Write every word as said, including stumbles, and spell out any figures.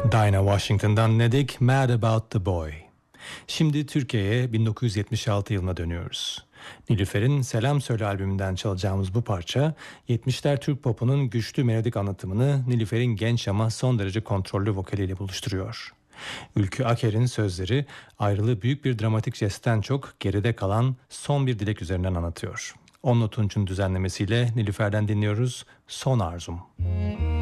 Dinah Washington'dan Nedik, Mad About the Boy. Şimdi Türkiye'ye bin dokuz yüz yetmiş altı yılına dönüyoruz. Nilüfer'in Selam Söyle albümünden çalacağımız bu parça, yetmişler Türk popunun güçlü melodik anlatımını Nilüfer'in genç ama son derece kontrollü vokaliyle buluşturuyor. Ülkü Aker'in sözleri ayrılığı büyük bir dramatik jestten çok geride kalan son bir dilek üzerinden anlatıyor. Onno Tunç'un düzenlemesiyle Nilüfer'den dinliyoruz Son Arzum.